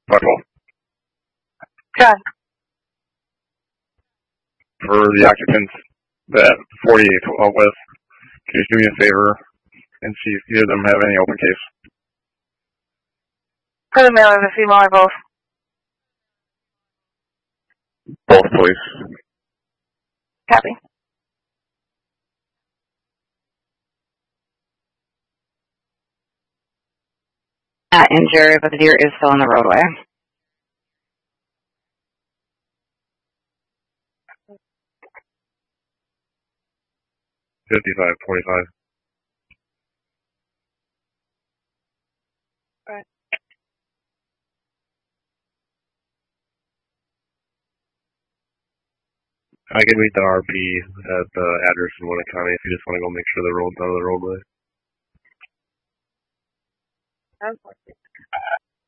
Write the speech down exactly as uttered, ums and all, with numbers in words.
Buckle. John. For the occupants that forty-eight twelve with, can you do me a favor and see if either of them have any open case? For the male or the female or both? Both, please. Copy. Not injured, but the deer is still on the roadway. Fifty-five twenty-five. Right. I can meet the R P at the address in Winnet County if you just want to go make sure the road's out of the roadway. Okay.